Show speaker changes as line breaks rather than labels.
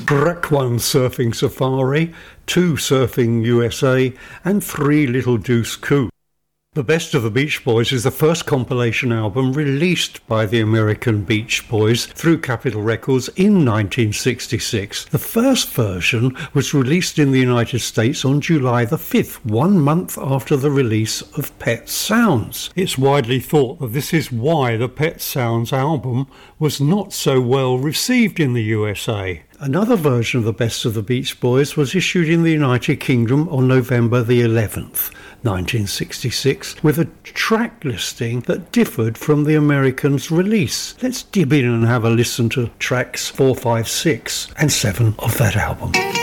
Track 1 Surfing Safari, 2 Surfing USA and 3 Little Deuce Coupe. The Best of the Beach Boys is the first compilation album released by the American Beach Boys through Capitol Records in 1966. The first version was released in the United States on July the 5th, 1 month after the release of Pet Sounds. It's widely thought that this is why the Pet Sounds album was not so well received in the USA. Another version of the Best of the Beach Boys was issued in the United Kingdom on November the 11th, 1966, with a track listing that differed from the Americans' release. Let's dip in and have a listen to tracks 4, 5, 6 and 7 of that album.